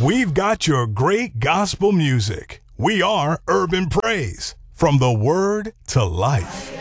We've got your great gospel music. We are Urban Praise, from the word to life.